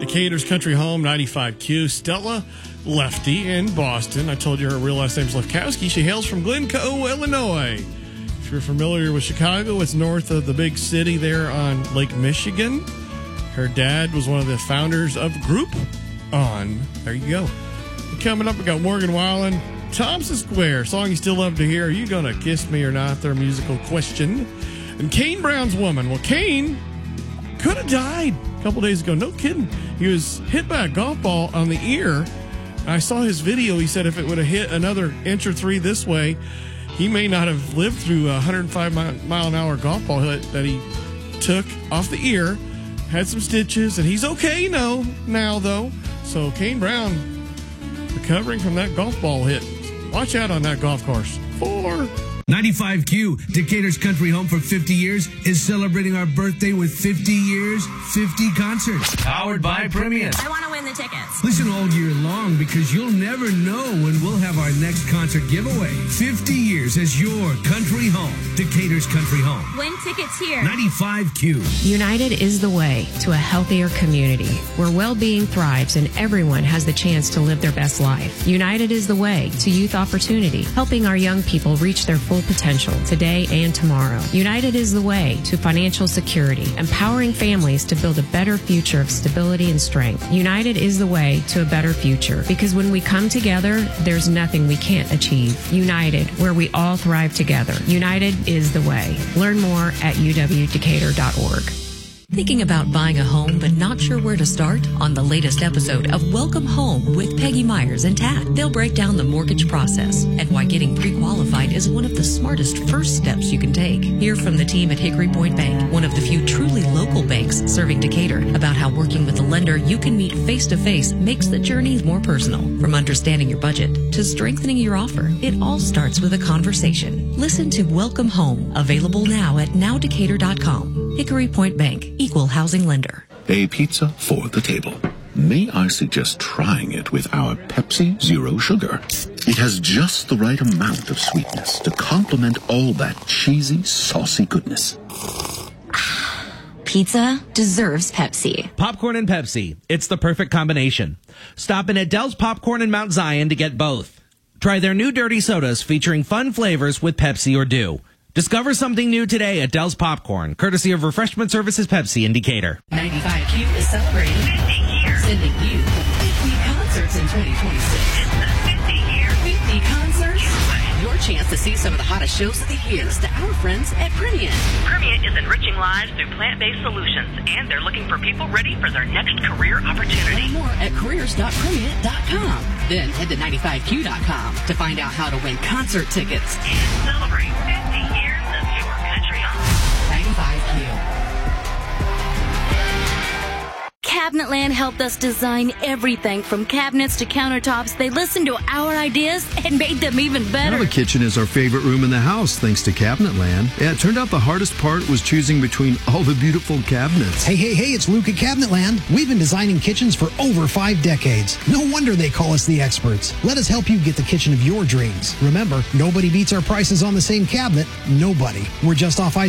Decatur's Country Home, 95Q. Stella Lefty in Boston. I told you her real last name is Lefkowski. She hails from Glencoe, Illinois. If you're familiar with Chicago, it's north of the big city there on Lake Michigan. Her dad was one of the founders of Group On. There you go. Coming up, we got Morgan Wallen, Thompson Square, song you still love to hear. Are you going to kiss me or not? Their musical question. And Kane Brown's Woman. Well, Kane could have died a couple days ago. No kidding. He was hit by a golf ball on the ear. I saw his video. He said if it would have hit another inch or three this way, he may not have lived through a 105-mile-an-hour golf ball hit that he took off the ear. Had some stitches, and he's okay now, though. So Kane Brown recovering from that golf ball hit. Watch out on that golf course. 95Q, Decatur's Country Home for 50 years, is celebrating our birthday with 50 years, 50 concerts. Powered by Premium. I want to win the tickets. Listen all year long because you'll never know when we'll have our next concert giveaway. 50 years as your country home. Decatur's Country Home. Win tickets here. 95Q. United is the way to a healthier community where well-being thrives and everyone has the chance to live their best life. United is the way to youth opportunity, helping our young people reach their full potential today and tomorrow. United is the way to financial security, empowering families to build a better future of stability and strength. United is the way to a better future because when we come together, there's nothing we can't achieve. United, where we all thrive together. United is the way. Learn more at uwdecatur.org. Thinking about buying a home but not sure where to start? On the latest episode of Welcome Home with Peggy Myers and Tad, they'll break down the mortgage process and why getting pre-qualified is one of the smartest first steps you can take. Hear from the team at Hickory Point Bank, one of the few truly local banks serving Decatur, about how working with a lender you can meet face-to-face makes the journey more personal. From understanding your budget to strengthening your offer, it all starts with a conversation. Listen to Welcome Home, available now at nowdecatur.com. Hickory Point Bank, equal housing lender. A pizza for the table. May I suggest trying it with our Pepsi Zero Sugar? It has just the right amount of sweetness to complement all that cheesy, saucy goodness. Pizza deserves Pepsi. Popcorn and Pepsi. It's the perfect combination. Stop in at Dell's Popcorn in Mount Zion to get both. Try their new dirty sodas featuring fun flavors with Pepsi or Dew. Discover something new today at Dell's Popcorn, courtesy of Refreshment Services Pepsi in Decatur. 95Q is celebrating 50 years, sending you 50 concerts in 2026. It's the 50-year 50 concerts. Your chance to see some of the hottest shows of the year is to our friends at Premium. Premium is enriching lives through plant-based solutions, and they're looking for people ready for their next career opportunity. Learn more at careers.premium.com. Then head to 95q.com to find out how to win concert tickets. And celebrate 50 years of your country home. 95Q. Cabinetland helped us design everything from cabinets to countertops. They listened to our ideas and made them even better. Now the kitchen is our favorite room in the house, thanks to Cabinetland. Yeah, it turned out the hardest part was choosing between all the beautiful cabinets. Hey, it's Luke at Cabinetland. We've been designing kitchens for over 5 decades. No wonder they call us the experts. Let us help you get the kitchen of your dreams. Remember, nobody beats our prices on the same cabinet. Nobody. We're just off